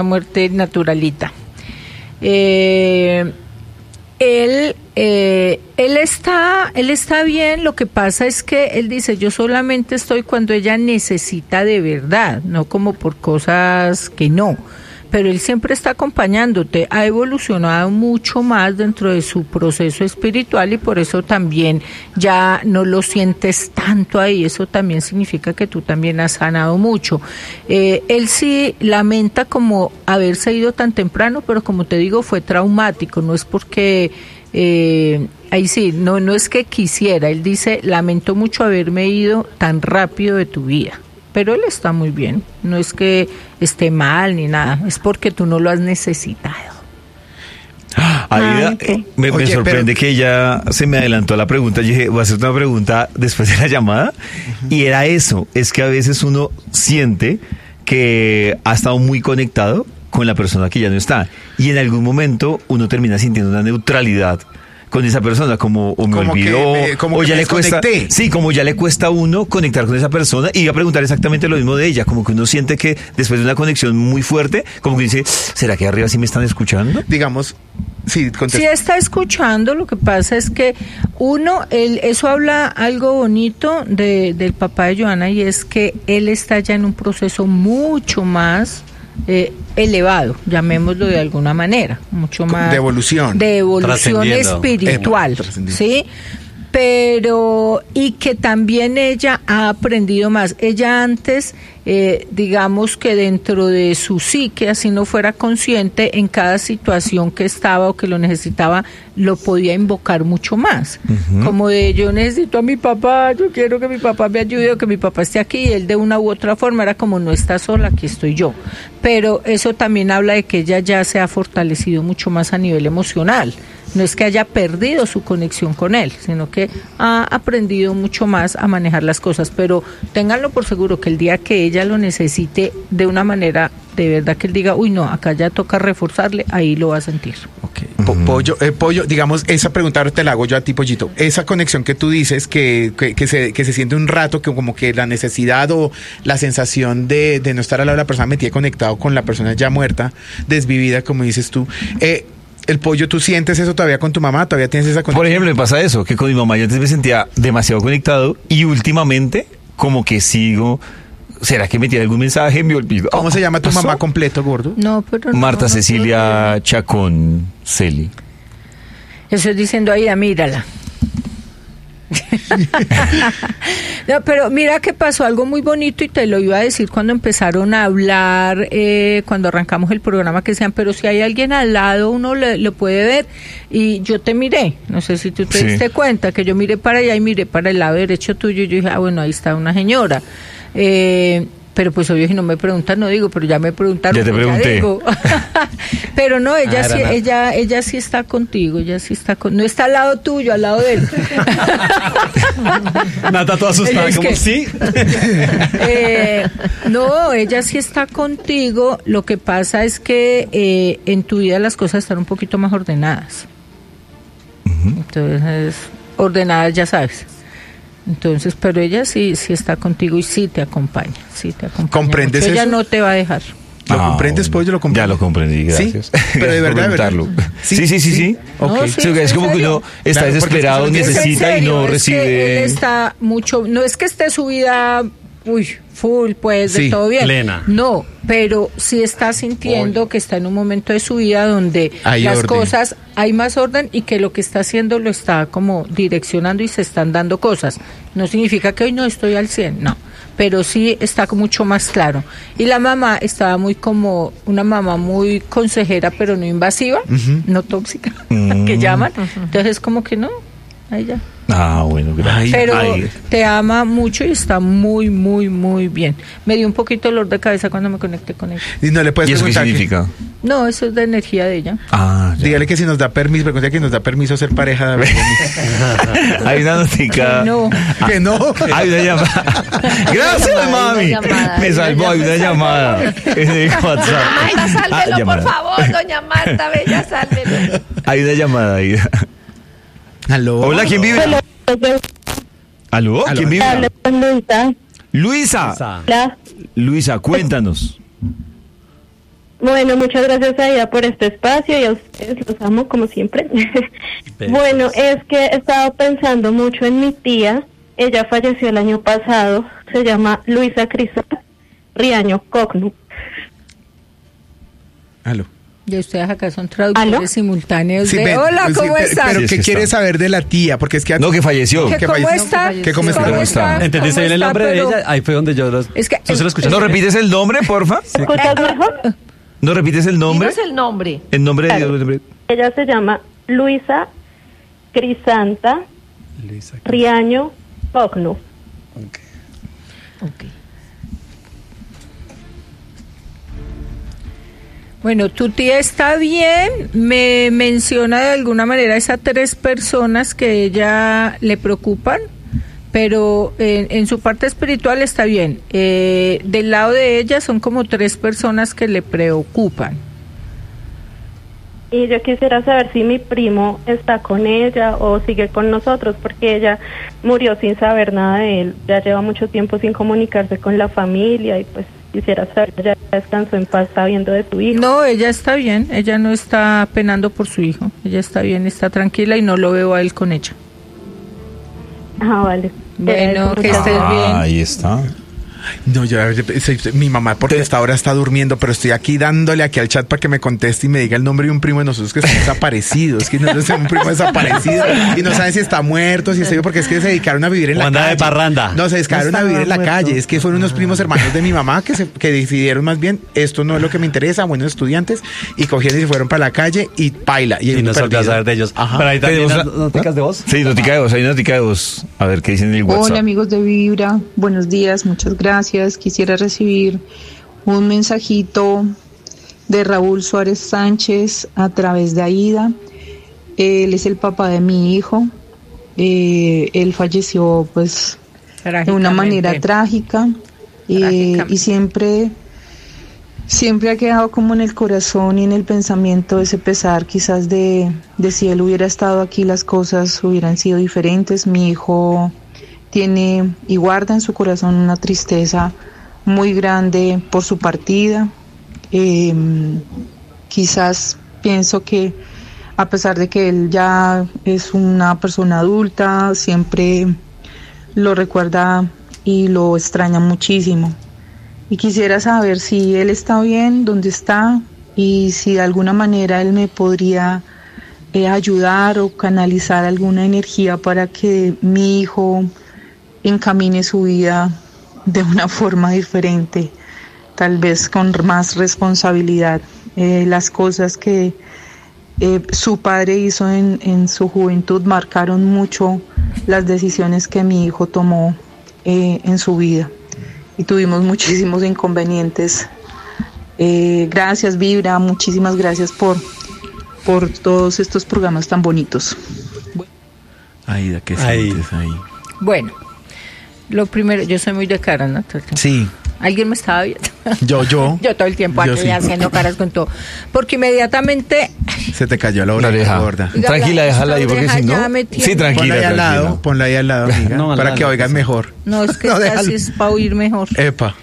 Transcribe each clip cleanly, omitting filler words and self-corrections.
muerte naturalita. Él está bien, lo que pasa es que él dice, yo solamente estoy cuando ella necesita de verdad, no como por cosas que no, pero él siempre está acompañándote, ha evolucionado mucho más dentro de su proceso espiritual y por eso también ya no lo sientes tanto ahí, eso también significa que tú también has sanado mucho. Él sí lamenta como haberse ido tan temprano, pero como te digo, fue traumático, no es porque... ahí sí, no es que quisiera, él dice, lamento mucho haberme ido tan rápido de tu vida. Pero él está muy bien, no es que esté mal ni nada, es porque tú no lo has necesitado. Aida, me sorprende que ella se me adelantó a la pregunta. Yo dije, voy a hacer una pregunta después de la llamada. Y era eso, es que a veces uno siente que ha estado muy conectado con la persona que ya no está. Y en algún momento uno termina sintiendo una neutralidad con esa persona, como o me olvidó, o ya le cuesta, sí, como ya le cuesta a uno conectar con esa persona. Y iba a preguntar exactamente lo mismo de ella, como que uno siente que después de una conexión muy fuerte, como que dice, ¿será que arriba sí me están escuchando? Digamos, sí, sí está escuchando, lo que pasa es que eso habla algo bonito del papá de Joana, y es que él está ya en un proceso mucho más elevado, llamémoslo de alguna manera, mucho más de evolución espiritual, ¿sí? Pero, y que también ella ha aprendido más. Ella antes, digamos que dentro de su psique, así no fuera consciente, en cada situación que estaba o que lo necesitaba, lo podía invocar mucho más. Uh-huh. Como de, yo necesito a mi papá, yo quiero que mi papá me ayude o que mi papá esté aquí, y él de una u otra forma era como, no está sola, aquí estoy yo. Pero eso también habla de que ella ya se ha fortalecido mucho más a nivel emocional. No es que haya perdido su conexión con él, sino que ha aprendido mucho más a manejar las cosas. Pero ténganlo por seguro que el día que ella lo necesite de una manera, de verdad que él diga, uy no, acá ya toca reforzarle, ahí lo va a sentir. Okay. Pollo, digamos, esa pregunta ahora te la hago yo a ti, Pollito. Esa conexión que tú dices, que se siente un rato, que como que la necesidad o la sensación de no estar al lado de la persona metida conectado con la persona ya muerta, desvivida, como dices tú, el Pollo, ¿tú sientes eso todavía con tu mamá? ¿Todavía tienes esa conexión? Por ejemplo, me pasa eso, que con mi mamá yo antes me sentía demasiado conectado y últimamente como que sigo... ¿Será que me tiene algún mensaje? Me olvido. ¿Cómo se llama tu mamá completo, gordo? No, pero no. Marta Cecilia Chacón Celi. Eso es diciendo, Aida, mírala. No, pero mira que pasó algo muy bonito y te lo iba a decir cuando empezaron a hablar, cuando arrancamos el programa, que decían, pero si hay alguien al lado uno lo puede ver, y yo te miré, no sé si tú te diste cuenta, que yo miré para allá y miré para el lado derecho tuyo y yo dije, bueno, ahí está una señora, pero pues obvio si no me preguntan no digo, pero ya me preguntaron, ya te pregunté. Ya digo. Pero no, ella sí está contigo, ella sí está no está al lado tuyo, al lado de él. Nata toda asustada, como sí. No, ella sí está contigo, lo que pasa es que en tu vida las cosas están un poquito más ordenadas. Uh-huh. Entonces, ordenadas ya sabes. Entonces, pero ella sí está contigo y sí te acompaña. ¿Comprendes eso? Ella no te va a dejar. ¿Lo comprendes, Pollo? Ya lo comprendí, gracias. ¿Sí? Pero de verdad, Sí. Okay. No, es como que uno está desesperado, necesita y no recibe. Él está mucho, no es que esté su vida full, pues, de todo bien. Plena. No, pero sí está sintiendo que está en un momento de su vida donde hay las orden. cosas, hay más orden y que lo que está haciendo lo está como direccionando y se están dando cosas. No significa que hoy no estoy al 100, no. Pero sí está mucho más claro. Y la mamá estaba muy como una mamá muy consejera, pero no invasiva, uh-huh. No tóxica, que llaman. Uh-huh. Entonces como que no, ahí ya. Bueno, gracias. Pero te ama mucho y está muy, muy, muy bien. Me dio un poquito dolor de cabeza cuando me conecté con ella. ¿Y no le puedes preguntar qué significa? No, eso es de energía de ella. Dígale que si nos da permiso, pregunta que nos da permiso ser pareja de Hay una notica. No. Que no. Hay una llamada. Gracias, mami. Me salvó, hay una llamada. Marta, sálvelo, por favor, doña Marta, bella, sálvelo. Hay una llamada ahí. ¿Aló? Hola, ¿quién vive? ¿Aló? ¿Quién vive? Luisa. Hola. Luisa, cuéntanos. Bueno, muchas gracias a ella por este espacio y a ustedes los amo como siempre. Bueno, es que he estado pensando mucho en mi tía. Ella falleció el año pasado. Se llama Luisa Crisanta Riaño Cognu. Aló. Y ustedes acá son traductores ¿Aló? simultáneos Sí, de hola, ¿cómo están? Pero Sí, es ¿qué que quiere está. saber de la tía? Porque es que... No, que falleció. ¿Que ¿Qué cómo falleció? está? ¿Que cómo está? ¿Cómo está? ¿Entendiste bien el nombre de Pero- ella? Ahí fue donde yo los... Es que- ¿No se lo escuchaste? ¿No repites el nombre, porfa? ¿Escuchas mejor? ¿No repites el nombre? Dinos el nombre. El nombre de Claro. Dios. Ella se llama Luisa Crisanta Luisa. Riaño Cognu. Ok. Bueno, tu tía está bien, me menciona de alguna manera esas 3 personas que ella le preocupan, pero en su parte espiritual está bien. Del lado de ella son como 3 personas que le preocupan. Y yo quisiera saber si mi primo está con ella o sigue con nosotros, porque ella murió sin saber nada de él. Ya lleva mucho tiempo sin comunicarse con la familia y pues quisiera saber, ya descansó en paz sabiendo de su hijo. No, ella está bien, ella no está penando por su hijo, ella está bien, está tranquila y no lo veo a él con ella. Ah, vale. Bueno, que estés bien. Ahí está. No, mi mamá porque hasta ahora está durmiendo, pero estoy aquí dándole aquí al chat para que me conteste y me diga el nombre de un primo de nosotros que está desaparecido. Es que no es un primo desaparecido y no saben si está muerto, si está vivo, porque es que se dedicaron a vivir en la Anda calle. de parranda. No, se dedicaron a vivir en la calle. Es que fueron unos primos hermanos de mi mamá que decidieron más bien, esto no es lo que me interesa, buenos estudiantes, y cogieron y se fueron para la calle y paila. Y no se olvidó saber de ellos. Ajá. Pero ahí también Tenemos las noticas de voz. Sí, notica de voz, hay notica de voz. A ver qué dicen en el WhatsApp. Hola amigos de Vibra, buenos días, muchas gracias. Quisiera recibir un mensajito de Raúl Suárez Sánchez a través de Aida. Él es el papá de mi hijo. Él falleció pues de una manera trágica. Y siempre ha quedado como en el corazón y en el pensamiento ese pesar quizás de si él hubiera estado aquí las cosas hubieran sido diferentes. Mi hijo tiene y guarda en su corazón una tristeza muy grande por su partida. Quizás pienso que a pesar de que él ya es una persona adulta, siempre lo recuerda y lo extraña muchísimo. Y quisiera saber si él está bien, dónde está, y si de alguna manera él me podría ayudar o canalizar alguna energía para que mi hijo encamine su vida de una forma diferente, tal vez con más responsabilidad. Las cosas que su padre hizo en su juventud marcaron mucho las decisiones que mi hijo tomó en su vida y tuvimos muchísimos inconvenientes. Gracias Vibra, muchísimas gracias por todos estos programas tan bonitos. Aida, ¿qué Ahí. sientes ahí? Bueno, lo primero, yo soy muy de cara, ¿no? Sí, ¿Alguien me estaba viendo? yo. Yo todo el tiempo Yo aquí sí. haciendo caras con todo. Porque inmediatamente... Se te cayó la Una oreja oreja. gorda. Oiga, Tranquila, déjala ahí, porque oreja si no. ya me tiene. Sí, tranquila. Ponla ahí al tranquila. lado, ponla ahí al lado, amiga, No, para no, que no, oigan no. mejor. No, es que No, casi déjalo. es para oír mejor. Epa.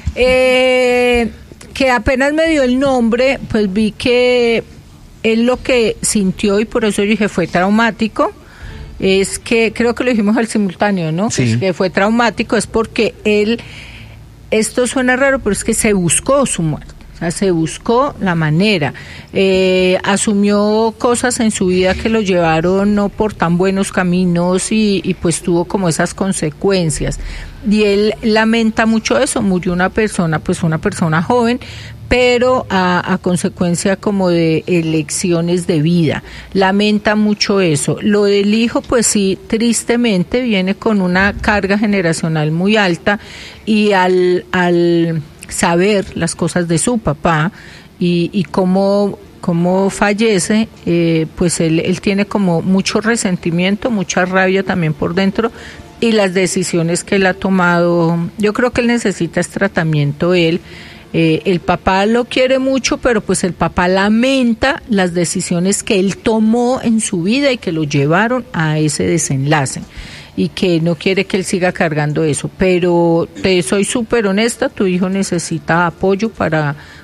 Que apenas me dio el nombre, pues vi que él lo que sintió, y por eso yo dije fue traumático, es que, creo que lo dijimos al simultáneo, ¿no? Sí. Es que fue traumático, es porque él, esto suena raro, pero es que se buscó su muerte. O sea, se buscó la manera, asumió cosas en su vida que lo llevaron no por tan buenos caminos y pues tuvo como esas consecuencias. Y él lamenta mucho eso, murió una persona joven, pero a consecuencia como de elecciones de vida. Lamenta mucho eso. Lo del hijo, pues sí, tristemente viene con una carga generacional muy alta y al saber las cosas de su papá y cómo fallece, pues él tiene como mucho resentimiento, mucha rabia también por dentro, y las decisiones que él ha tomado, yo creo que él necesita este tratamiento. El papá lo quiere mucho, pero pues el papá lamenta las decisiones que él tomó en su vida y que lo llevaron a ese desenlace, y que no quiere que él siga cargando eso. Pero te soy súper honesta, tu hijo necesita apoyo para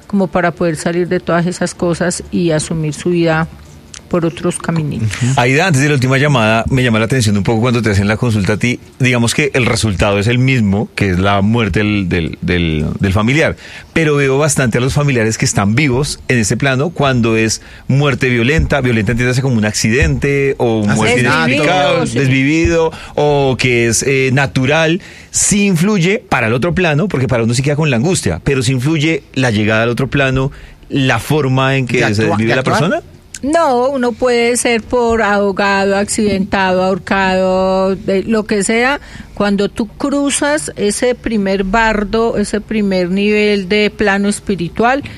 como para poder salir de todas esas cosas y asumir su vida por otros caminitos. Aida, antes de la última llamada, me llama la atención un poco cuando te hacen la consulta a ti. Digamos que el resultado es el mismo, que es la muerte del familiar. Pero veo bastante a los familiares que están vivos en ese plano cuando es muerte violenta. Violenta entiéndase como un accidente o muerte inexplicable, desvivido, o que es natural. Sí influye para el otro plano, porque para uno sí queda con la angustia, pero sí influye la llegada al otro plano, la forma en que se desvive la persona. No, uno puede ser por ahogado, accidentado, ahorcado, lo que sea. Cuando tú cruzas ese primer bardo, ese primer nivel de plano espiritual,